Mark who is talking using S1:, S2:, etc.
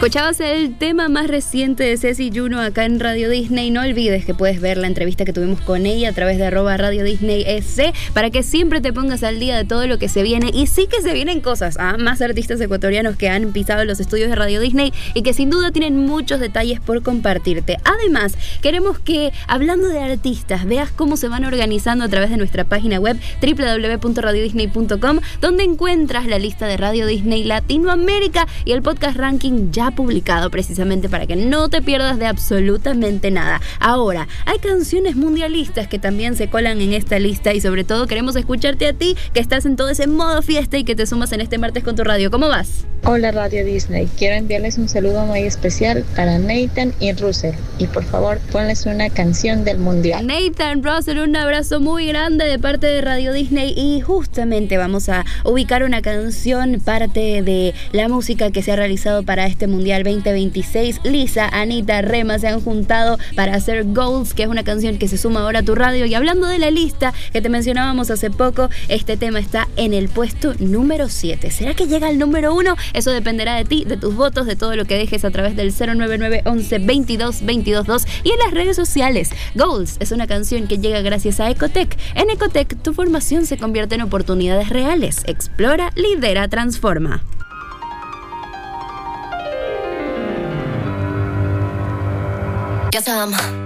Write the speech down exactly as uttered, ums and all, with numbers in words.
S1: Escuchabas el tema más reciente de Ceci Juno acá en Radio Disney. No olvides que puedes ver la entrevista que tuvimos con ella a través de arroba Radio Disney S C para que siempre te pongas al día de todo lo que se viene. Y sí que se vienen cosas, ¿ah? Más artistas ecuatorianos que han pisado los estudios de Radio Disney y que sin duda tienen muchos detalles por compartirte. Además, queremos que, hablando de artistas, veas cómo se van organizando a través de nuestra página web doble u doble u doble u punto radio disney punto com, donde encuentras la lista de Radio Disney Latinoamérica y el podcast ranking ya publicado, precisamente para que no te pierdas de absolutamente nada. Ahora, hay canciones mundialistas que también se colan en esta lista y sobre todo queremos escucharte a ti, que estás en todo ese modo fiesta y que te sumas en este martes con tu radio. ¿Cómo vas?
S2: Hola Radio Disney, quiero enviarles un saludo muy especial para Nathan y Russell y por favor ponles una canción del mundial.
S1: Nathan, Russell, un abrazo muy grande de parte de Radio Disney y justamente vamos a ubicar una canción parte de la música que se ha realizado para este mundial veinte veintiséis. Lisa, Anita, Rema se han juntado para hacer Goals, que es una canción que se suma ahora a tu radio. Y hablando de la lista que te mencionábamos hace poco, este tema está en el puesto número siete. ¿Será que llega al número uno? Eso dependerá de ti, de tus votos, de todo lo que dejes a través del cero nueve nueve once veintidós veintidós dos y en las redes sociales. Goals es una canción que llega gracias a Ecotec. En Ecotec, tu formación se convierte en oportunidades reales. Explora, lidera, transforma.
S3: Guess I'm